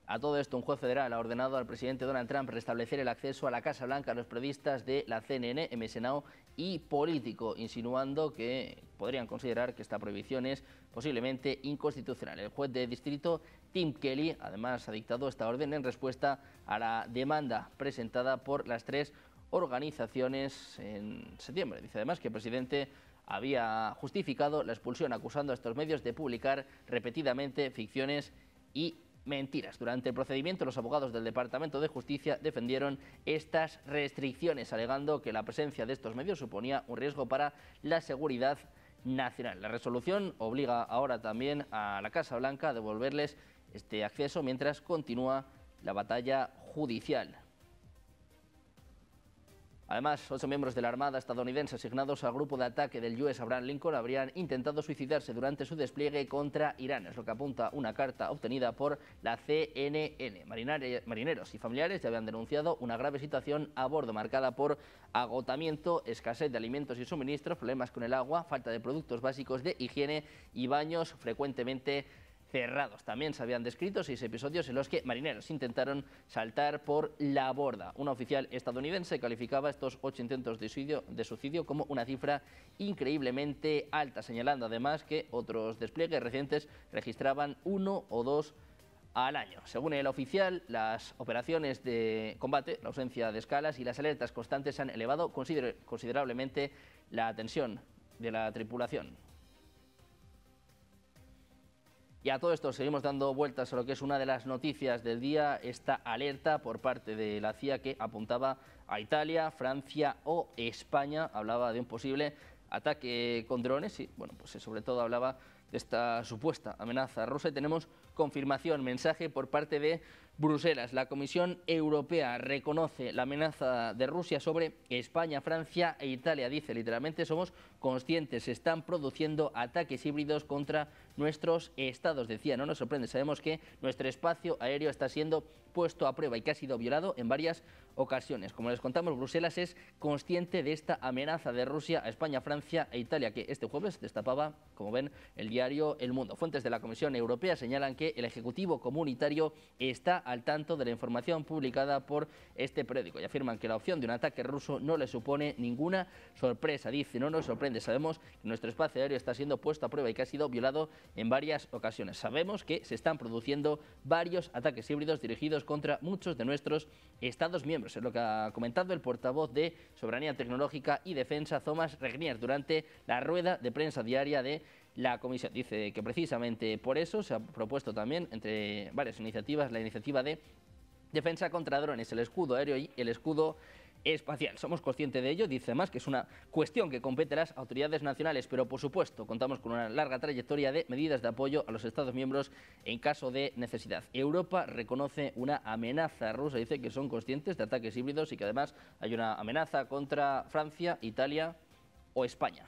A todo esto, un juez federal ha ordenado al presidente Donald Trump restablecer el acceso a la Casa Blanca a los periodistas de la CNN, MSNBC y Político, insinuando que podrían considerar que esta prohibición es posiblemente inconstitucional. El juez de distrito Tim Kelly, además, ha dictado esta orden en respuesta a la demanda presentada por las tres organizaciones en septiembre. Dice además que el presidente había justificado la expulsión acusando a estos medios de publicar repetidamente ficciones y mentiras. Durante el procedimiento, los abogados del Departamento de Justicia defendieron estas restricciones, alegando que la presencia de estos medios suponía un riesgo para la seguridad nacional. La resolución obliga ahora también a la Casa Blanca a devolverles este acceso mientras continúa la batalla judicial. Además, 8 miembros de la Armada estadounidense asignados al grupo de ataque del US Abraham Lincoln habrían intentado suicidarse durante su despliegue contra Irán, es lo que apunta una carta obtenida por la CNN. Marineros y familiares ya habían denunciado una grave situación a bordo marcada por agotamiento, escasez de alimentos y suministros, problemas con el agua, falta de productos básicos de higiene y baños frecuentemente cerrados. También se habían descrito 6 episodios en los que marineros intentaron saltar por la borda. Una oficial estadounidense calificaba estos 8 intentos de suicidio como una cifra increíblemente alta, señalando además que otros despliegues recientes registraban 1 o 2 al año. Según el oficial, las operaciones de combate, la ausencia de escalas y las alertas constantes han elevado considerablemente la tensión de la tripulación. Y a todo esto seguimos dando vueltas a lo que es una de las noticias del día, esta alerta por parte de la CIA que apuntaba a Italia, Francia o España. Hablaba de un posible ataque con drones y, bueno, pues sobre todo hablaba de esta supuesta amenaza rusa. Y tenemos confirmación, mensaje por parte de Bruselas. La Comisión Europea reconoce la amenaza de Rusia sobre España, Francia e Italia. Dice literalmente: somos conscientes, se están produciendo ataques híbridos contra nuestros estados. Decía, no nos sorprende, sabemos que nuestro espacio aéreo está siendo puesto a prueba y que ha sido violado en varias ocasiones. Como les contamos, Bruselas es consciente de esta amenaza de Rusia a España, Francia e Italia, que este jueves destapaba, como ven, el diario El Mundo. Fuentes de la Comisión Europea señalan que el Ejecutivo Comunitario está al tanto de la información publicada por este periódico y afirman que la opción de un ataque ruso no le supone ninguna sorpresa. Dice, no nos sorprende, sabemos que nuestro espacio aéreo está siendo puesto a prueba y que ha sido violado en varias ocasiones. Sabemos que se están produciendo varios ataques híbridos dirigidos contra muchos de nuestros Estados miembros. Es lo que ha comentado el portavoz de Soberanía Tecnológica y Defensa, Thomas Regnier, durante la rueda de prensa diaria de la Comisión. Dice que precisamente por eso se ha propuesto también, entre varias iniciativas, la iniciativa de defensa contra drones, el escudo aéreo y el escudo espacial. Somos conscientes de ello, dice más que es una cuestión que compete a las autoridades nacionales, pero por supuesto contamos con una larga trayectoria de medidas de apoyo a los Estados miembros en caso de necesidad. Europa reconoce una amenaza rusa, dice que son conscientes de ataques híbridos y que además hay una amenaza contra Francia, Italia o España.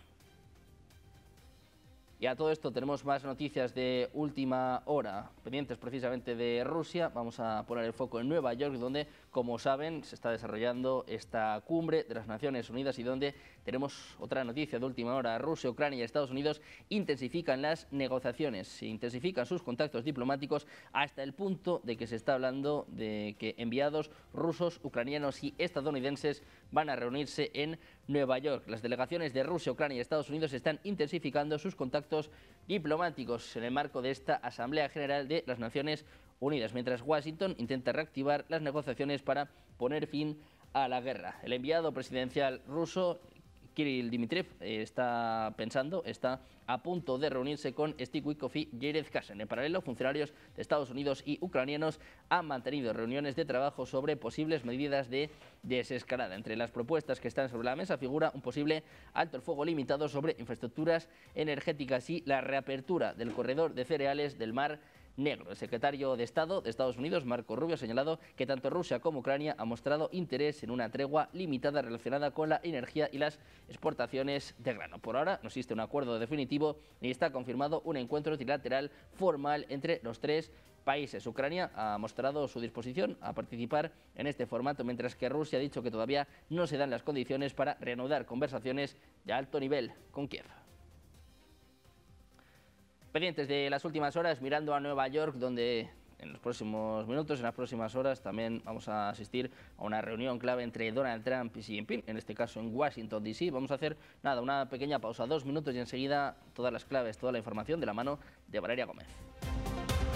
Y a todo esto tenemos más noticias de última hora, pendientes precisamente de Rusia. Vamos a poner el foco en Nueva York, donde, como saben, se está desarrollando esta cumbre de las Naciones Unidas y donde tenemos otra noticia de última hora. Rusia, Ucrania y Estados Unidos intensifican las negociaciones, intensifican sus contactos diplomáticos hasta el punto de que se está hablando de que enviados rusos, ucranianos y estadounidenses van a reunirse en Nueva York. Las delegaciones de Rusia, Ucrania y Estados Unidos están intensificando sus contactos diplomáticos en el marco de esta Asamblea General de las Naciones Unidas, mientras Washington intenta reactivar las negociaciones para poner fin a la guerra. El enviado presidencial ruso, Kirill Dmitriev, está a punto de reunirse con Steve Witkoff y Jared Kushner. En paralelo, funcionarios de Estados Unidos y ucranianos han mantenido reuniones de trabajo sobre posibles medidas de desescalada. Entre las propuestas que están sobre la mesa figura un posible alto el fuego limitado sobre infraestructuras energéticas y la reapertura del corredor de cereales del Mar Negro. El secretario de Estado de Estados Unidos, Marco Rubio, ha señalado que tanto Rusia como Ucrania han mostrado interés en una tregua limitada relacionada con la energía y las exportaciones de grano. Por ahora no existe un acuerdo definitivo ni está confirmado un encuentro trilateral formal entre los tres países. Ucrania ha mostrado su disposición a participar en este formato, mientras que Rusia ha dicho que todavía no se dan las condiciones para reanudar conversaciones de alto nivel con Kiev. Pendientes de las últimas horas, mirando a Nueva York, donde en los próximos minutos, en las próximas horas, también vamos a asistir a una reunión clave entre Donald Trump y Xi Jinping, en este caso en Washington, D.C. Vamos a hacer, nada, una pequeña pausa, 2 minutos y enseguida todas las claves, toda la información de la mano de Valeria Gómez.